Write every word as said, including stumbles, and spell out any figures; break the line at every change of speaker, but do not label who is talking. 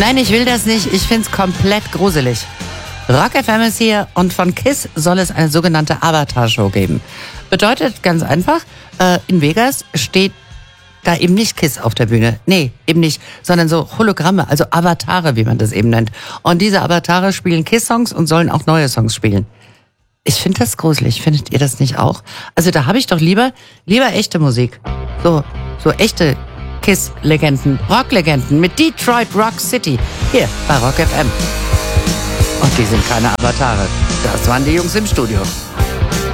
Nein, ich will das nicht. Ich find's komplett gruselig. Rock F M ist hier und von KISS soll es eine sogenannte Avatar-Show geben. Bedeutet ganz einfach, äh, in Vegas steht da eben nicht KISS auf der Bühne. Nee, eben nicht, sondern so Hologramme, also Avatare, wie man das eben nennt. Und diese Avatare spielen KISS-Songs und sollen auch neue Songs spielen. Ich finde das gruselig. Findet ihr das nicht auch? Also da habe ich doch lieber, lieber echte Musik. So, so echte KISS-Legenden, Rock-Legenden mit Detroit Rock City. Hier bei Rock F M. Und die sind keine Avatare. Das waren die Jungs im Studio.